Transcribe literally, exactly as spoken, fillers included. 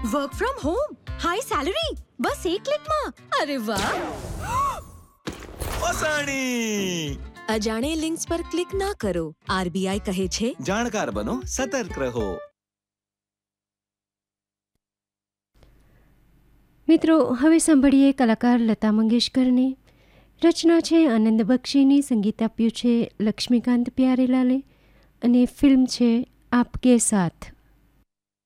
Work from home, high salary, બસ એક ક્લિકમાં. અરે વાહ! ફસાણી. અજાણે લિંક્સ પર ક્લિક ના કરો. આરબીઆઈ કહે છે, જાણકાર બનો, સતર્ક રહો. મિત્રો, હવે સાંભળીએ કલાકાર લતા મંગેશકરની. રચના છે આનંદ બક્ષીની, સંગીત આપ્યું છે લક્ષ્મીકાંત પ્યારેલાલે અને ફિલ્મ છે આપકે સાથ.